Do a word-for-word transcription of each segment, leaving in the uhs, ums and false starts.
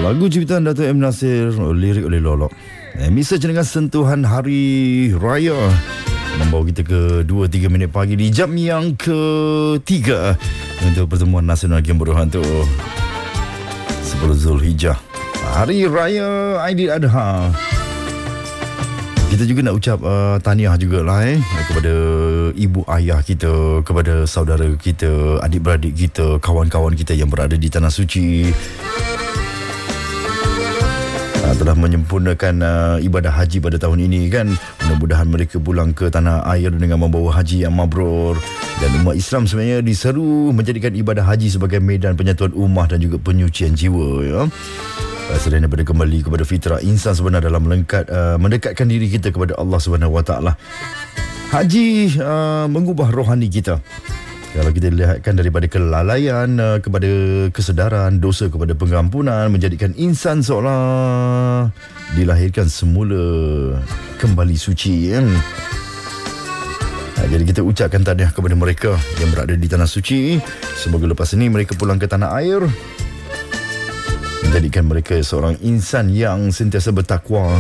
Lagu ciptaan Dato' M. Nasir, lirik oleh Lolok. Eh, Misa dengan sentuhan Hari Raya membawa kita ke dua tiga minit pagi di jam yang ketiga untuk pertemuan nasional game berhantu sepuluh Zulhijjah, Hari Raya Aidiladha. Kita juga nak ucap uh, tahniah jugalah eh kepada ibu ayah kita, kepada saudara kita, adik-beradik kita, kawan-kawan kita yang berada di Tanah Suci, uh, telah menyempurnakan uh, ibadah haji pada tahun ini kan. Mudah-mudahan mereka pulang ke tanah air dengan membawa haji yang mabrur. Dan umat Islam sebenarnya diseru menjadikan ibadah haji sebagai medan penyatuan ummah dan juga penyucian jiwa, ya. Selain daripada kembali kepada fitrah insan sebenar dalam melengkat, uh, mendekatkan diri kita kepada Allah Subhanahu Wa Taala. Haji uh, mengubah rohani kita. Kalau kita lihatkan daripada kelalaian uh, kepada kesedaran, dosa kepada pengampunan, menjadikan insan seolah dilahirkan semula kembali suci, kan? Jadi kita ucapkan tahniah kepada mereka yang berada di Tanah Suci. Semoga lepas ini mereka pulang ke tanah air, menjadikan mereka seorang insan yang sentiasa bertakwa.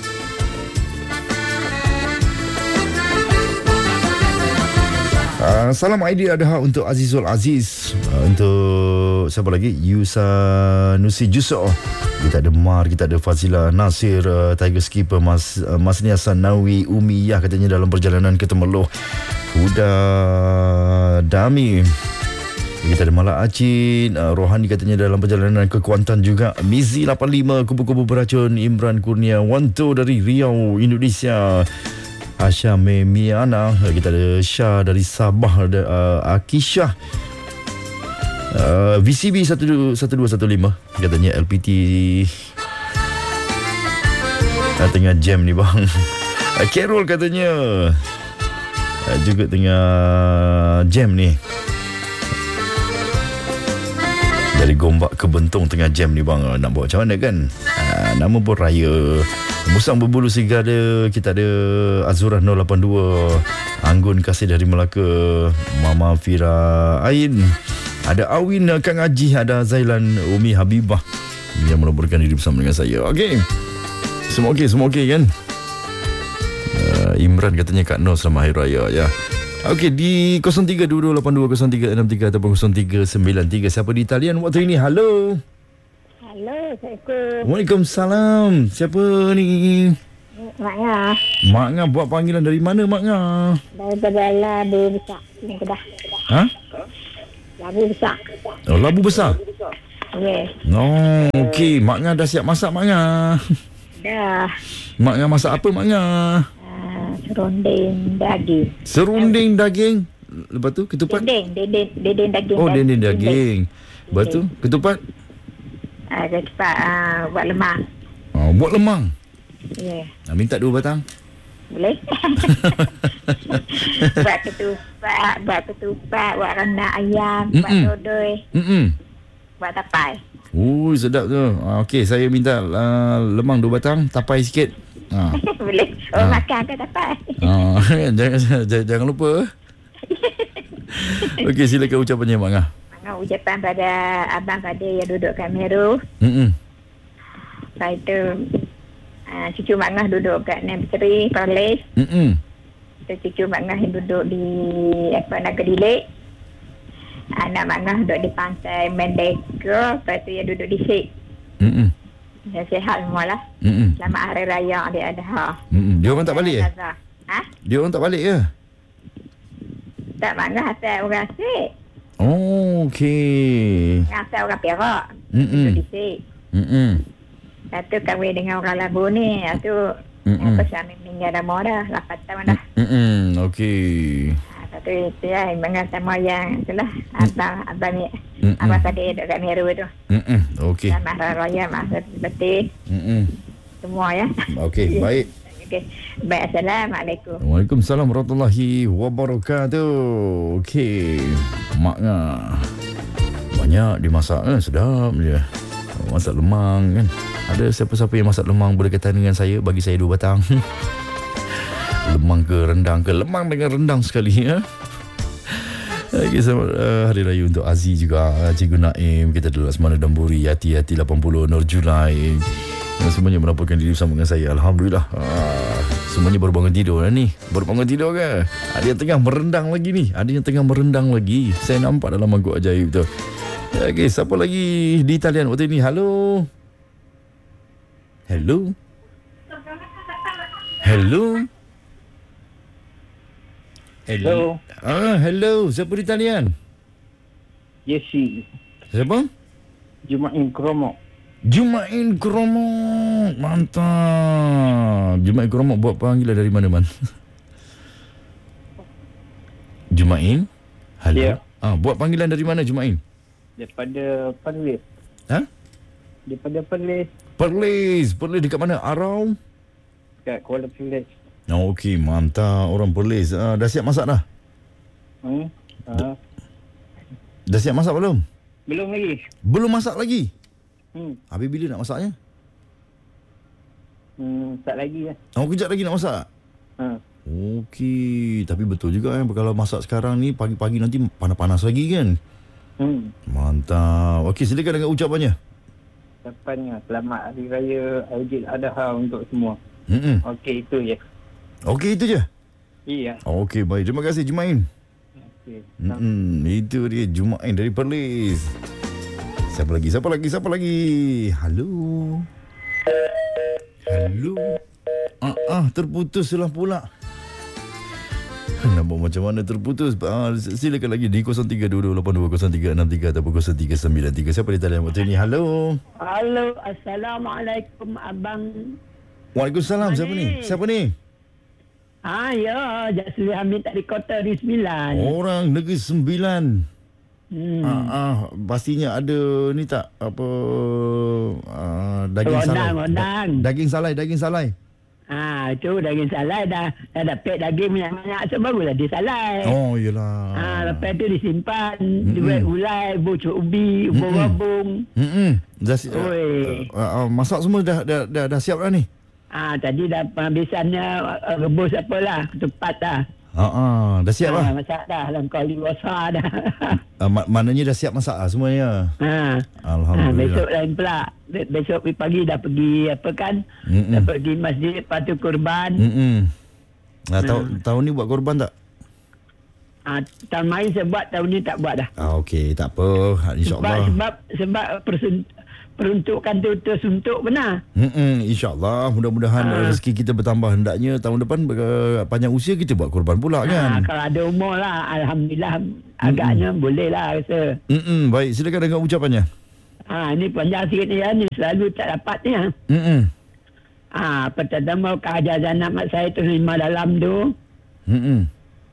Uh, salam Aidiladha untuk Azizul Aziz, uh, untuk siapa lagi, Yusanusi Juso. Kita ada Mar, kita ada Fazila Nasir, uh, Tiger Skipper, Mas uh, Masni Hasan Nawi, Umiyah katanya dalam perjalanan ke Temeloh, Huda Dami. Kita ada Malak Acin, uh, Rohani katanya dalam perjalanan ke Kuantan juga. Mizi lapan lima, Kubu-Kubu Beracun, Imran Kurnia Wanto dari Riau, Indonesia. Asha Memiana, kita ada Syah dari Sabah, ada uh, Akishah, uh, V C B satu dua satu lima katanya L P T uh, tengah jam ni bang. uh, Carol katanya uh, juga tengah jam ni. Dari Gombak ke Bentong tengah jam ni bang. Nak buat macam mana kan? uh, Nama pun raya. Musang Berbulu Sigada, kita ada Azurah nol lapan dua, Anggun Kasih dari Melaka, Mama Fira Ain, ada Awin Kang Haji, ada Zailan Umi Habibah yang melaporkan diri bersama dengan saya. Okey, semua okey, semua okey kan? uh, Imran katanya Kak Noh selamat Hari Raya, ya. Okey, di kosong tiga dua dua lapan dua kosong tiga enam tiga ataupun kosong tiga sembilan tiga. Siapa di talian waktu ini? Halo. Halo, Assalamualaikum. Waalaikumsalam. Siapa ni? Mak Nga. Mak Nga buat panggilan dari mana Mak Nga? Daripada Labu Besar, Sungai Kedah. Ha? Labu Besar. Oh, Labu Besar? Ya. Yeah. Oh, okey. Mak Nga dah siap masak Mak Nga? Dah. Mak Nga masak apa Mak Nga? Uh, serunding daging. Serunding daging. Lepas tu ketupat? Dendeng, dendeng, dendeng daging. Oh, dendeng daging. Lepas tu ketupat? Uh, ketupat uh, buat lemang. Oh, buat lemang? Ya. Yeah. Minta dua batang? Boleh. Buat ketupat, buat ketupat, buat rendang ayam, Mm-mm. buat dodoi, Mm-mm. buat tapai. Ui, sedap tu. Ah, okey, saya minta uh, lemang dua batang, tapai sikit. Ah. Boleh. Oh, ah. Makan ke tapai? Ah, jangan, jangan, jangan lupa. Okey, silakan ucapannya Mak Ngah. Ucapan pada Abang Fadil yang duduk kat Meru. Mm-mm. Lepas itu uh, cucu Mak Ngah duduk kat Nempseri, Perlis. Mm-mm. Itu cucu Mak Ngah yang duduk di apa Naga Dilik. Anak Mak Ngah duduk di pantai Mendeka. Lepas itu yang duduk di Sik. Mm-mm. Yang sihat semualah. Mm-mm. Selamat Hari Raya Aidiladha. Mm-mm. Dia orang tak balik eh? Ha? Dia orang tak balik ke? Tak, Mak Ngah asal orang Sik. Oh, okey. Asal orang Perak. Mm-mm. Duduk di Sik. Mm-mm. Lepas tu kahwin dengan orang Labu ni. Lepas tu apa suami meninggal dah mau dah. lapan tahun dah. Mm-mm. Okey. Lepas tu itu ya. Dengan sama yang itulah. Abang, abang ni. Mm-mm. Abang Fadil duduk kat Meru tu. Mm-mm. Okey. Selamat Hari Raya Maksud Betul. Mm-mm. Semua ya. Okey, baik. Okey. Baik, Assalamualaikum. Waalaikumsalam warahmatullahi wabarakatuh. Okey. Mak Ngah. Banyak dimasak kan, sedap dia. Masak lemang kan. Ada siapa-siapa yang masak lemang boleh kata dengan saya, bagi saya dua batang. Lemang ke rendang ke? Lemang dengan rendang sekali ya. Okay, selamat uh, Hari Raya untuk Aziz juga, uh, Cikgu Naim, kita adalah Semana Damburi, Yati Yati lapan puluh, Nur Julai, yang semuanya melaporkan diri bersama dengan saya. Alhamdulillah. uh, Semuanya baru bangun tidur lah ni. Baru bangun tidur ke? Ada yang tengah merendang lagi ni. Ada yang tengah merendang lagi. Saya nampak dalam mangkuk ajaib tu. Okay, siapa lagi di talian waktu ini? Halo. Hello. Hello. Hello. Ah, hello. Siapa di talian? Jesse. Siapa? Jumain Kromo. Jumain Kromo. Mantap. Jumain Kromo buat panggilan dari mana, Man? Jumain? Halo. Ya. Ah, buat panggilan dari mana, Jumain? Daripada Perlis. Ha? Daripada Perlis. Perlis. Perlis dekat mana? Arau? Kat Kuala Perlis. Oh, okey. Mantap. Orang Perlis. Ah, dah siap masak dah? Hmm? Ha? Dah siap masak belum? Belum lagi. Belum masak lagi? Hmm. Habis bila nak masaknya? Hmm, tak lagi lah. Oh, kejap lagi nak masak? Ha. Okey. Tapi betul juga kan, kalau masak sekarang ni, pagi-pagi nanti panas-panas lagi kan? Hmm. Mantap. Okey, silakan dengan ucapannya. Ucapannya, selamat Hari Raya Aidil Adha untuk semua. Hmm. Okey, itu je. Okey, itu je? Iya. Okey, baik. Terima kasih, Jumain. Okey. Hmm, itu dia Jumain dari Perlis. Siapa lagi? Siapa lagi? Siapa lagi? Halo. Halo. Ah, ah terputuslah pula. Nampak macam mana terputus. Ah, silakan lagi di kosong tiga dua dua lapan dua kosong tiga enam tiga atau kosong tiga sembilan tiga. Siapa di talian waktu ini? Halo. Halo, Assalamualaikum Abang. Waalaikumsalam. Siapa ni? Siapa ni? Ah, ya, Jasri Hamid dari Kota Negeri Sembilan. Orang Negeri Sembilan. Hmm. Ah, ah, pastinya ada ni tak apa ah, daging salai. Rondang, rondang. Da- daging salai, daging salai. Ah, itu daging salai dah, dah dapat daging banyak-banyak, so barulah disalai. Oh, yelah. Ah, lepas tu disimpan, Mm-mm. dibuat ulai, bucuk ubi, ubur rabung. Hmm. Dah si- Oi. uh, uh, uh, masak semua dah dah dah, dah siap dah ni. Ah, tadi dah penghabisannya uh, rebus apalah, ketupat dah. Ha ah, dah siap ah, lah. Masak dah, dalam kali besar dah. Uh, mak- maknanya dah siap masak lah semuanya. ha. Ah, Alhamdulillah. besok lain pula. Be- Besok pagi dah pergi apa kan? Mm-mm. Dah pergi masjid, lepas tu kurban. Hmm. Nah, tahun tahun ni buat korban tak? Ah, tahun main saya buat, tahun ni tak buat dah. Ah, okey, tak apa. Sebab InsyaAllah. sebab sebab persun, peruntukan tu tersuntuk benar. Hmm, insya-Allah mudah-mudahan Ah. rezeki kita bertambah, hendaknya tahun depan ber- panjang usia kita buat korban pula Ah, kan. kalau ada umur lah, alhamdulillah agaknya boleh lah rasa. Hmm, baik, silakan dengan ucapannya. Ah, ni panjang sikit ni, ni selalu tak dapat ni. ah. Hmm. Ah, pertama keajazan anak saya tu lima dalam tu. Hmm.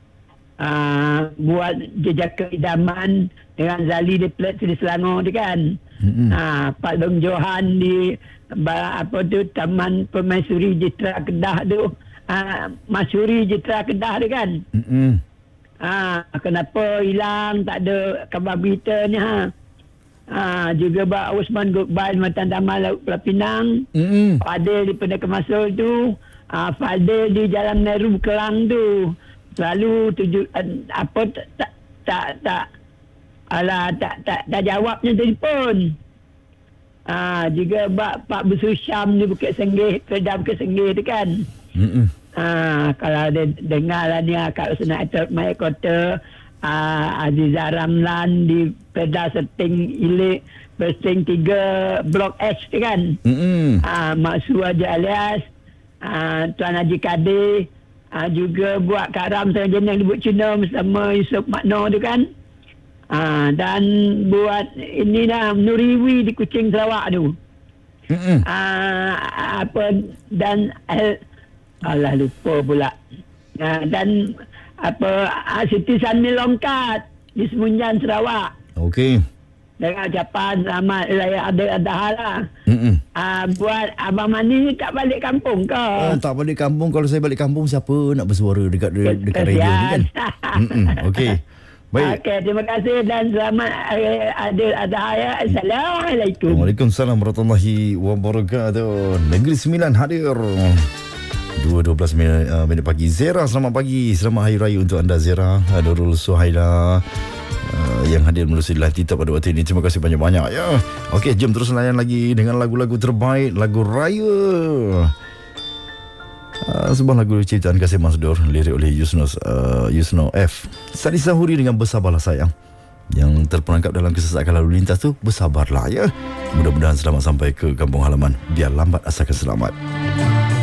Ah, buat jejak keidaman dengan Zali di plat di Selangor tu kan. Hmm. Ah, Pak Long Johan di ba, apa tu Taman Permaisuri Jitra Kedah tu. Ah, Masuri Jitra Kedah tu kan. Hmm. Ah, kenapa hilang, tak ada khabar berita ni ha. Ah, juga Pak Osman Gokbal Matan Taman Laut Pulau Pinang. Hmm. Fadil di Pendek Kemasul tu. Ah, Fadil di Jalan Meru Kelang tu. Selalu tuju uh, apa tak tak tak, tak alah tak tak tak jawabnya telefon. Ah, juga Pak Pak Busu Syam di Bukit Senggih, Kedah Bukit Senggih tu kan. Hmm. Ah, kalau dia dengar lah ni Kak Usna Atok Maya Kota, ah, Azizah Ramlan di Kedah Seting Ilik, Seting tiga Blok H tu kan. Hmm. Ah, Mak Su Haji Alias, ah, Tuan Haji Kadir, ah, juga buat karam sejenis yang dibuat Cina bersama Yusuf Makno tu kan. Ah, dan buat ini dah Nuriwi di Kuching Sarawak tu. Hmm. Ah, apa dan eh, alah lupa pula. Ah, dan apa ah, Siti Sanmil Longkat di Semunjan Sarawak. Okey. Dengan ucapan selamat Raya Aidil Adha lah. Hmm. Ah, buat Abang Mani ni tak balik kampung ke? Oh, tak balik kampung. Kalau saya balik kampung, siapa nak bersuara dekat dekat radio ni kan? Hmm. Okey. Baik. Okey, terima kasih dan selamat Raya Aidil Adha ya. Assalamualaikum. Waalaikumsalam warahmatullahi wabarakatuh. Negeri Sembilan hadir. dua dua belas minit, uh, minit pagi. Zera, selamat pagi. Selamat Hari Raya untuk anda, Zera. Nurul Suhaila uh, yang hadir melalui live TikTok pada waktu ini. Terima kasih banyak-banyak ya. Okey, jom terus layan lagi dengan lagu-lagu terbaik, lagu Raya. Uh, sebuah lagu ciptaan Kasim Masdur, lirik oleh Yusno uh, Yusno F. Sadisa Huri dengan Bersabarlah Sayang, yang terperangkap dalam kesesakan lalu lintas tu. Bersabarlah ya. Mudah-mudahan selamat sampai ke kampung halaman. Biar lambat asalkan selamat.